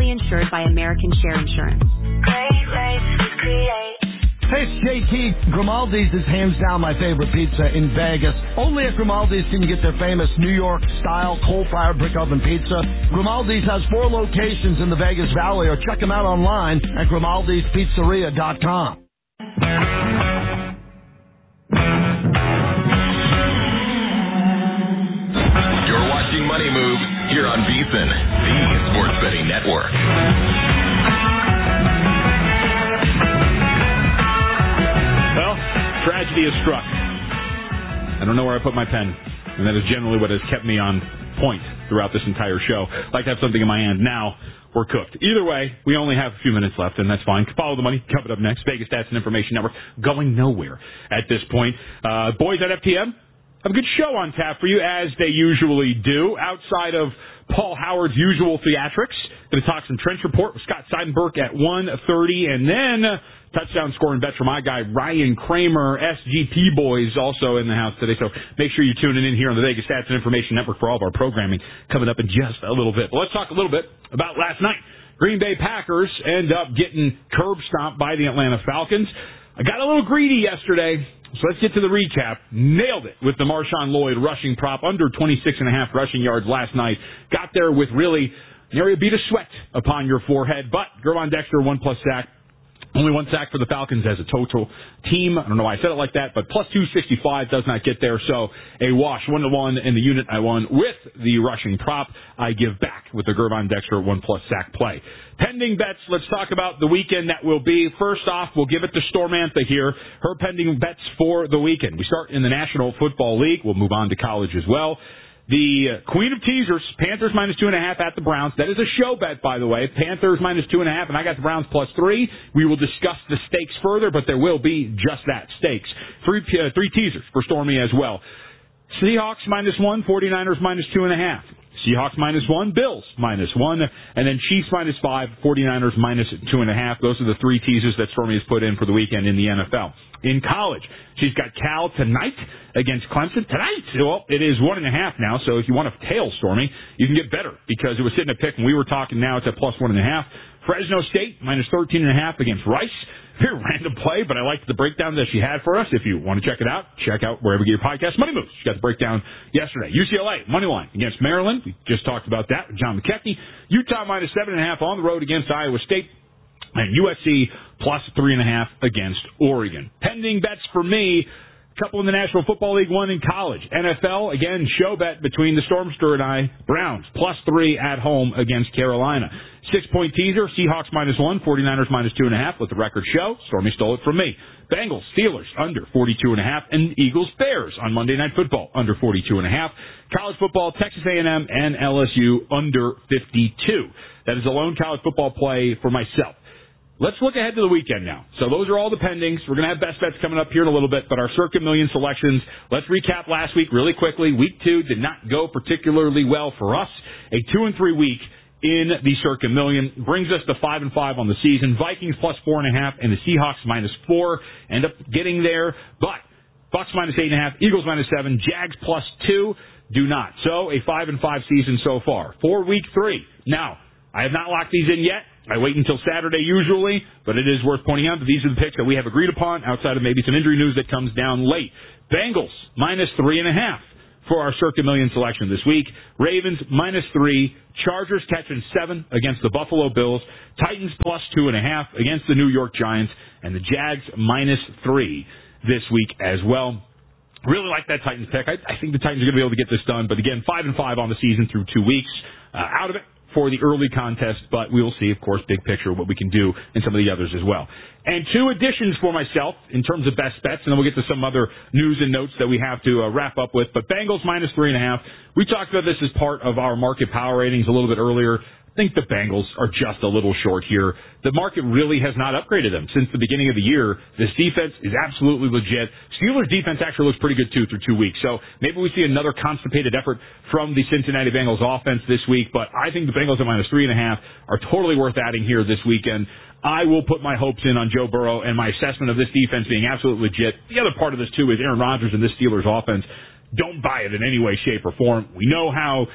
fully insured by American Share Insurance. Great rates with Create. Hey, it's JT. Grimaldi's is hands down my favorite pizza in Vegas. Only at Grimaldi's can you get their famous New York-style coal-fired brick oven pizza. Grimaldi's has 4 locations in the Vegas Valley, or check them out online at Grimaldi'sPizzeria.com. You're watching Money Moves here on VSiN, the Sports Betting Network. Well, tragedy has struck. I don't know where I put my pen, and that is generally what has kept me on point throughout this entire show. I'd like to have something in my hand now. We're cooked. Either way, we only have a few minutes left, and that's fine. Follow the money. Coming up next, Vegas Stats and Information Network. Going nowhere at this point. Boys at FTM have a good show on tap for you, as they usually do, outside of Paul Howard's usual theatrics. Going to talk some trench report with Scott Seidenberg at 1:30, and then touchdown scoring bets for my guy Ryan Kramer. SGP boys also in the house today, so make sure you're tuning in here on the Vegas Stats and Information Network for all of our programming coming up in just a little bit. But let's talk a little bit about last night. Green Bay Packers end up getting curb stomped by the Atlanta Falcons. I got a little greedy yesterday, so let's get to the recap. Nailed it with the Marshawn Lloyd rushing prop, under 26.5 rushing yards last night. Got there with really nary a bead of sweat upon your forehead, but Gervon Dexter, 1+ sack. Only 1 sack for the Falcons as a total team. I don't know why I said it like that, but plus 265 does not get there. So a wash, 1-1 in the unit I won with the rushing prop. I give back with the Gervon Dexter 1+ sack play. Pending bets, let's talk about the weekend that will be. First off, we'll give it to Stormantha here. Her pending bets for the weekend. We start in the National Football League. We'll move on to college as well. The Queen of Teasers, Panthers minus 2.5 at the Browns. That is a show bet, by the way. Panthers minus 2.5, and I got the Browns plus 3. We will discuss the stakes further, but there will be just that, stakes. Three teasers for Stormy as well. Seahawks minus 1, 49ers minus 2.5. Seahawks minus 1, Bills minus 1, and then Chiefs minus 5, 49ers minus 2.5. Those are the 3 teasers that Stormy has put in for the weekend in the NFL. In college, she's got Cal tonight against Clemson. Tonight, well, it is 1.5 now, so if you want to tail Stormy, you can get better, because it was sitting at pick when we were talking. Now it's at plus 1.5. Fresno State minus 13.5 against Rice. Very random play, but I liked the breakdown that she had for us. If you want to check it out, check out wherever you get your podcast, Money Moves. She got the breakdown yesterday. UCLA, money line against Maryland. We just talked about that with John McKechnie. Utah minus 7.5 on the road against Iowa State. And USC plus 3.5 against Oregon. Pending bets for me, a couple in the National Football League, 1 in college. NFL, again, show bet between the Stormster and I. Browns plus 3 at home against Carolina. 6-point teaser, Seahawks minus 1, 49ers minus 2.5. Let the record show, Stormy stole it from me. Bengals, Steelers under 42.5, and Eagles, Bears on Monday Night Football under 42.5. College football, Texas A&M and LSU under 52. That is a lone college football play for myself. Let's look ahead to the weekend now. So those are all the pendings. We're going to have best bets coming up here in a little bit, but our Circa Million selections, let's recap last week really quickly. Week 2 did not go particularly well for us. A 2-3 week in the Circa Million brings us to 5-5 on the season. Vikings plus 4.5 and the Seahawks minus 4 end up getting there, but Bucks minus 8.5, Eagles minus 7, Jags plus 2 do not. So a 5-5 season so far. For week 3. Now, I have not locked these in yet. I wait until Saturday usually, but it is worth pointing out that these are the picks that we have agreed upon outside of maybe some injury news that comes down late. Bengals minus 3.5 for our Circa Million selection this week. Ravens minus 3. Chargers catching 7 against the Buffalo Bills. Titans plus 2.5 against the New York Giants. And the Jags minus 3 this week as well. Really like that Titans pick. I think the Titans are going to be able to get this done. But again, 5-5 on the season through 2 weeks. Out of it for the early contest, but we will see, of course, big picture, what we can do in some of the others as well. And 2 additions for myself in terms of best bets, and then we'll get to some other news and notes that we have to wrap up with. But Bengals minus 3.5. We talked about this as part of our market power ratings a little bit earlier. I think the Bengals are just a little short here. The market really has not upgraded them since the beginning of the year. This defense is absolutely legit. Steelers defense actually looks pretty good, too, through 2 weeks. So maybe we see another constipated effort from the Cincinnati Bengals offense this week. But I think the Bengals at minus 3.5 are totally worth adding here this weekend. I will put my hopes in on Joe Burrow and my assessment of this defense being absolutely legit. The other part of this, too, is Aaron Rodgers and this Steelers offense. Don't buy it in any way, shape, or form. We know how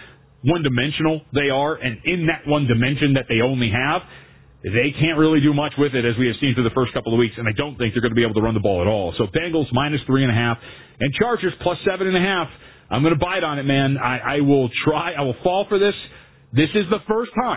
one-dimensional they are, and in that one dimension that they only have, they can't really do much with it, as we have seen through the first couple of weeks, and I don't think they're going to be able to run the ball at all. So Bengals minus 3.5, and Chargers plus 7.5. I'm going to bite on it, man. I will try. I will fall for this. This is the first time.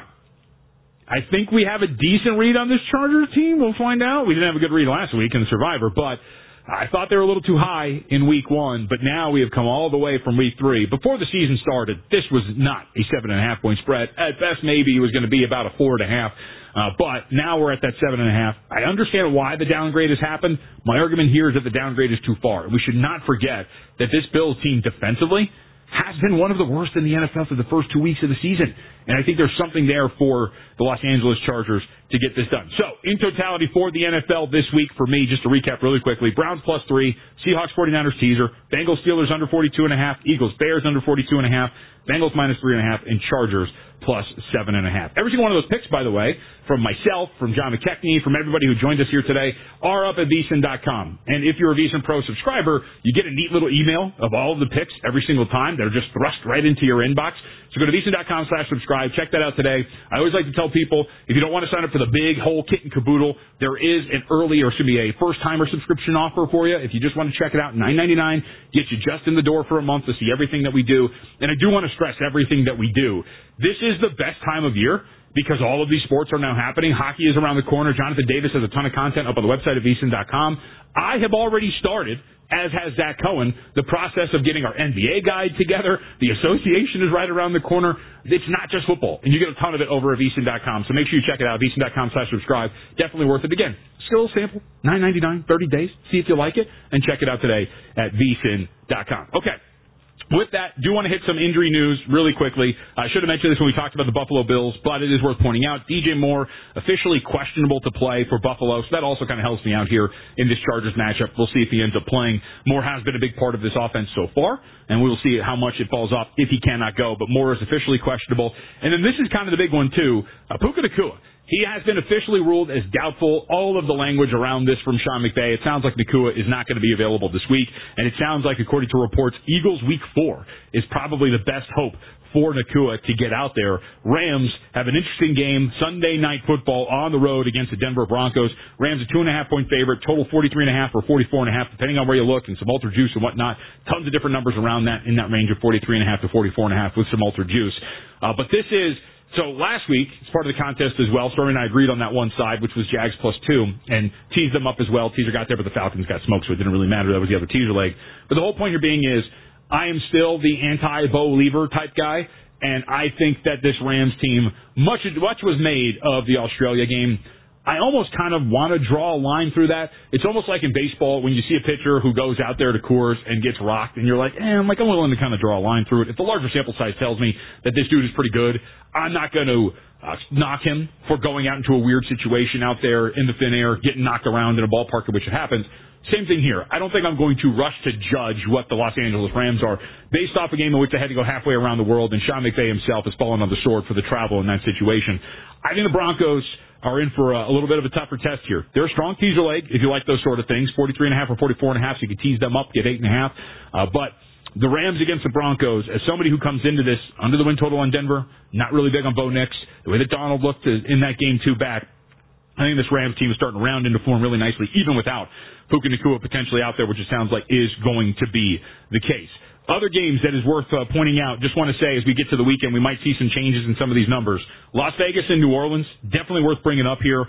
I think we have a decent read on this Chargers team. We'll find out. We didn't have a good read last week in the Survivor, but I thought they were a little too high in week 1, but now we have come all the way from week 3. Before the season started, this was not a 7.5 point spread. At best, maybe it was going to be about a 4.5. But now we're at that 7.5. I understand why the downgrade has happened. My argument here is that the downgrade is too far. We should not forget that this Bills team defensively has been one of the worst in the NFL for the first 2 weeks of the season. And I think there's something there for the Los Angeles Chargers to get this done. So, in totality for the NFL this week, for me, just to recap really quickly, Browns plus 3, Seahawks 49ers teaser, Bengals Steelers under 42.5, Eagles Bears under 42.5, Bengals minus 3.5, and Chargers plus 7.5. Every single one of those picks, by the way, from myself, from John McKechnie, from everybody who joined us here today, are up at VSiN.com. And if you're a VSiN Pro subscriber, you get a neat little email of all of the picks every single time that are just thrust right into your inbox. So go to VSiN.com/subscribe. Check that out today. I always like to tell people, if you don't want to sign up for the big whole kit and caboodle, there is an early, or should be a first-timer subscription offer for you. If you just want to check it out, $9.99 gets you just in the door for a month to see everything that we do. And I do want to stress everything that we do. This is the best time of year because all of these sports are now happening. Hockey is around the corner. Jonathan Davis has a ton of content up on the website at VSiN.com. I have already started, as has Zach Cohen, the process of getting our NBA guide together. The association is right around the corner. It's not just football, and you get a ton of it over at VSiN.com. So make sure you check it out, VSiN.com/subscribe. Definitely worth it. Again, skill sample, $9.99, 30 days. See if you like it, and check it out today at VSiN.com. Okay. With that, do want to hit some injury news really quickly. I should have mentioned this when we talked about the Buffalo Bills, but it is worth pointing out. DJ Moore, officially questionable to play for Buffalo, so that also kind of helps me out here in this Chargers matchup. We'll see if he ends up playing. Moore has been a big part of this offense so far, and we'll see how much it falls off if he cannot go, but Moore is officially questionable. And then this is kind of the big one, too. Puka Nacua. He has been officially ruled as doubtful. All of the language around this from Sean McVay, it sounds like Nacua is not going to be available this week. And it sounds like, according to reports, Eagles Week 4 is probably the best hope for Nacua to get out there. Rams have an interesting game, Sunday Night Football on the road against the Denver Broncos. Rams a 2.5-point favorite, total 43.5 or 44.5, depending on where you look, and some ultra juice and whatnot. Tons of different numbers around that, in that range of 43.5 to 44.5 with some ultra juice. But this is... So last week, as part of the contest as well, Stormy and I agreed on that one side, which was Jags plus 2, and teased them up as well. Teaser got there, but the Falcons got smoked, so it didn't really matter. That was the other teaser leg. But the whole point here being is, I am still the anti-Bo Lever type guy, and I think that this Rams team, much was made of the Australia game. I almost kind of want to draw a line through that. It's almost like in baseball when you see a pitcher who goes out there to Coors and gets rocked, and you're like, I'm willing to kind of draw a line through it. If the larger sample size tells me that this dude is pretty good, I'm not going to knock him for going out into a weird situation out there in the thin air, getting knocked around in a ballpark in which it happens. Same thing here. I don't think I'm going to rush to judge what the Los Angeles Rams are based off a game in which they had to go halfway around the world, and Sean McVay himself has fallen on the sword for the travel in that situation. I think the Broncos are in for a little bit of a tougher test here. They're a strong teaser leg if you like those sort of things, 43.5 or 44.5, so you can tease them up, get 8.5. But the Rams against the Broncos, as somebody who comes into this under the win total on Denver, not really big on Bo Nix, the way that Donald looked in that game two back, I think this Rams team is starting to round into form really nicely, even without Puka Nacua potentially out there, which it sounds like is going to be the case. Other games that is worth pointing out, just want to say as we get to the weekend, we might see some changes in some of these numbers. Las Vegas and New Orleans, definitely worth bringing up here.